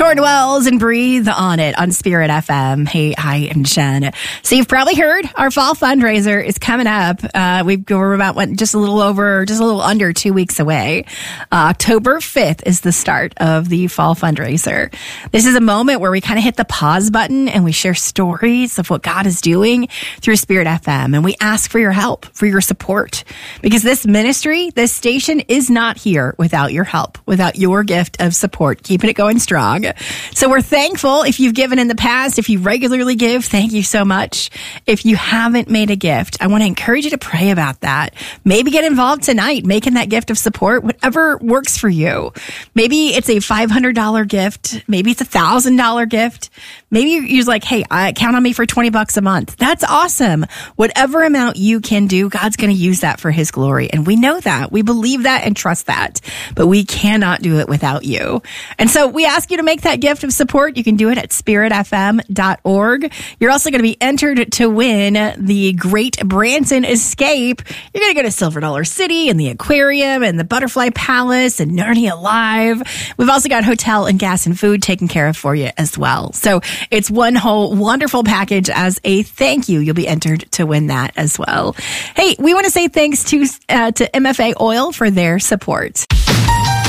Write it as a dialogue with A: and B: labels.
A: Jordan Wells and Breathe on It on Spirit FM. Hey, I am Jen. So you've probably heard our fall fundraiser is coming up. We're about just a little under 2 weeks away. October 5th is the start of the fall fundraiser. This is a moment where we kind of hit the pause button and we share stories of what God is doing through Spirit FM. And we ask for your help, for your support, because this ministry, this station is not here without your help, without your gift of support, keeping it going strong. So we're thankful if you've given in the past. If you regularly give, thank you so much. If you haven't made a gift, I want to encourage you to pray about that. Maybe get involved tonight, making that gift of support, whatever works for you. Maybe it's a $500 gift. Maybe it's a $1,000 gift. Maybe you're like, hey, count on me for $20 a month. That's awesome. Whatever amount you can do, God's going to use that for his glory. And we know that. We believe that and trust that. But we cannot do it without you. And so we ask you to make that gift of support. You can do it at spiritfm.org. You're also going to be entered to win the Great Branson Escape. You're going to go to Silver Dollar City and the Aquarium and the Butterfly Palace and Narnia Live. We've also got hotel and gas and food taken care of for you as well. So it's one whole wonderful package. As a thank you, you'll be entered to win that as well. Hey, we want to say thanks to MFA Oil for their support.